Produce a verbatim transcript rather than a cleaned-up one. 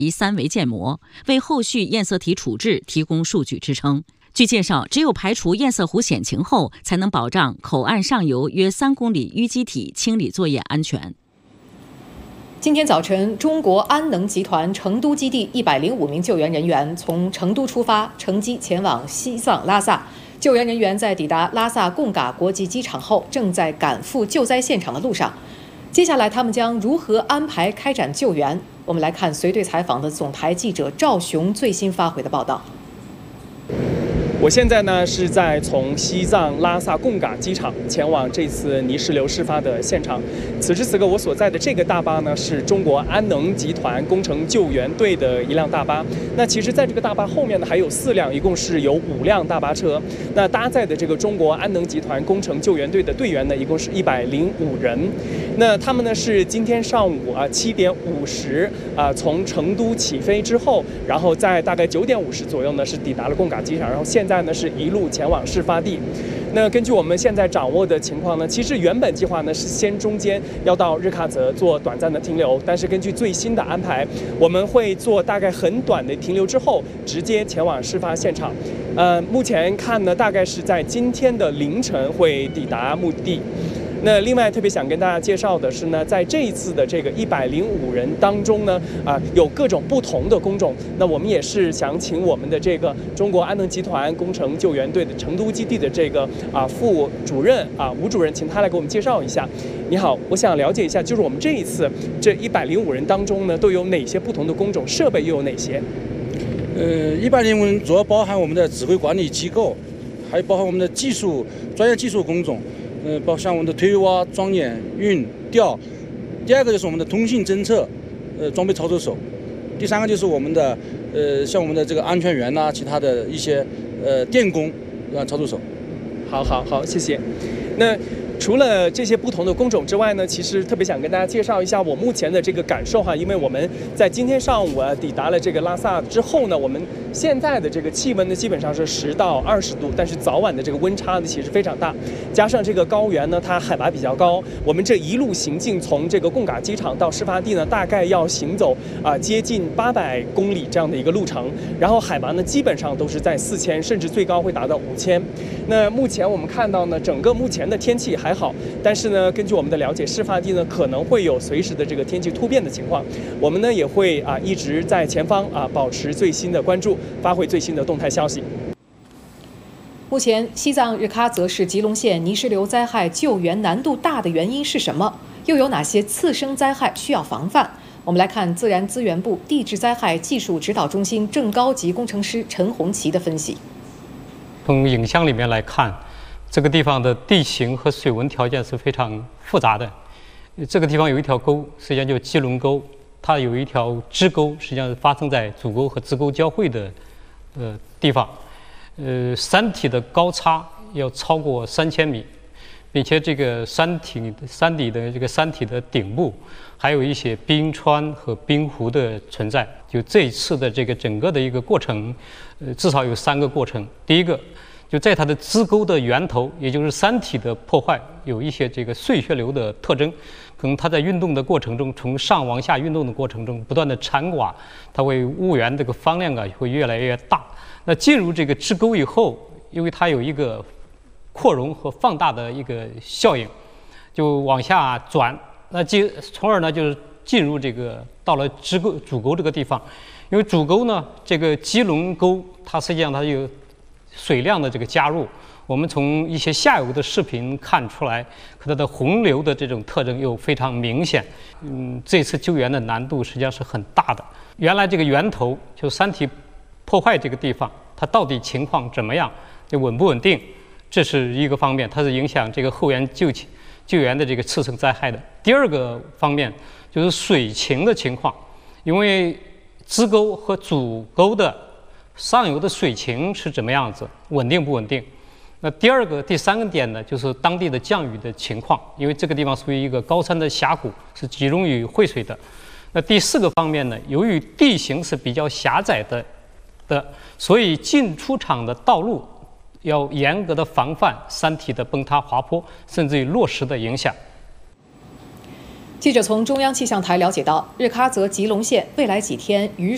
以三维建模，为后续验色体处置提供数据支撑。据介绍，只有排除堰塞湖险情后，才能保障口岸上游约三公里淤积体清理作业安全。 今天早晨，中国安能集团成都基地一百零五名救援人员从成都出发，乘机前往西藏拉萨。救援人员在抵达拉萨贡嘎国际机场后，正在赶赴救灾现场的路上。接下来，他们将如何安排开展救援？我们来看随队采访的总台记者赵雄最新发回的报道。 我现在呢是在从西藏拉萨贡嘎机场前往这次泥石流事发的现场。此时此刻，我所在的这个大巴呢是中国安能集团工程救援队的一辆大巴。那其实，在这个大巴后面呢还有四辆，一共是有五辆大巴车。那搭载的这个中国安能集团工程救援队的队员呢，一共是一百零五人。那他们呢是今天上午啊七点五十啊从成都起飞之后，然后在大概九点五十左右呢是抵达了贡嘎机场，然后现在。现在呢是一路前往事发地。那根据我们现在掌握的情况呢，其实原本计划呢是先中间要到日喀则做短暂的停留，但是根据最新的安排，我们会做大概很短的停留之后，直接前往事发现场。呃，目前看呢，大概是在今天的凌晨会抵达目的地。那另外特别想跟大家介绍的是呢，在这一次的这个一百零五人当中呢，啊、呃、有各种不同的工种。那我们也是想请我们的这个中国安能集团工程救援队的成都基地的这个啊、呃、副主任啊吴主任，请他来给我们介绍一下。你好，我想了解一下，就是我们这一次这一百零五人当中呢，都有哪些不同的工种，设备又有哪些？ 呃，一百零五人主要包含我们的指挥管理机构，还有包含我们的技术专业技术工种。呃，包括像我们的推挖、装眼、运、吊。第二个就是我们的通信侦测，呃，装备操作手。第三个就是我们的，呃，像我们的这个安全员呐、啊，其他的一些呃电工啊操作手。 好好好，谢谢。那除了这些不同的工种之外呢，其实特别想跟大家介绍一下我目前的这个感受哈，因为我们在今天上午啊抵达了这个拉萨之后呢，我们现在的这个气温呢基本上是十到二十度，但是早晚的这个温差呢其实非常大，加上这个高原呢它海拔比较高，我们这一路行进从这个贡嘎机场到事发地呢，大概要行走啊、呃、接近八百公里这样的一个路程，然后海拔呢基本上都是在四千，甚至最高会达到五千。那目前我们看到呢，整个目前的天气还好，但是呢，根据我们的了解，事发地呢可能会有随时的这个天气突变的情况，我们呢也会啊一直在前方啊保持最新的关注，发回最新的动态消息。 目前，西藏日喀则市吉隆县泥石流灾害救援难度大的原因是什么？又有哪些次生灾害需要防范？我们来看自然资源部地质灾害技术指导中心正高级工程师陈红旗的分析。 从影像里面来看，这个地方的地形和水文条件是非常复杂的。这个地方有一条沟，实际上就是基隆沟，它有一条支沟，实际上是发生在主沟和支沟交汇的呃地方。呃，山体的高差要超过三千米，并且这个山体山底的这个山体的顶部还有一些冰川和冰湖的存在。就这一次的这个整个的一个过程，呃，至少有三个过程。第一个，就在它的支沟的源头，也就是山体的破坏，有一些这个碎屑流的特征。可能它在运动的过程中，从上往下运动的过程中，不断的缠寡，它会物源这个方量啊会越来越大。那进入这个支沟以后，因为它有一个扩容和放大的一个效应，就往下转，那进从而呢就是进入这个到了支沟主沟这个地方。因为主沟呢，这个基隆沟它实际上它有水量的这个加入，我们从一些下游的视频看出来，和它的洪流的这种特征又非常明显。嗯，这次救援的难度实际上是很大的。原来这个源头就山体破坏这个地方，它到底情况怎么样，就稳不稳定，这是一个方面，它是影响这个后援救起救援的这个次生灾害的。第二个方面就是水情的情况，因为支沟和主沟的上游的水情是怎么样子，稳定不稳定。那第二个、第三个点呢，就是当地的降雨的情况，因为这个地方属于一个高山的峡谷，是极容易汇水的。那第四个方面呢，由于地形是比较狭窄的的，所以进出场的道路要严格的防范山体的崩塌、滑坡，甚至于落石的影响。 记者从中央气象台了解到，日喀则吉隆县未来几天雨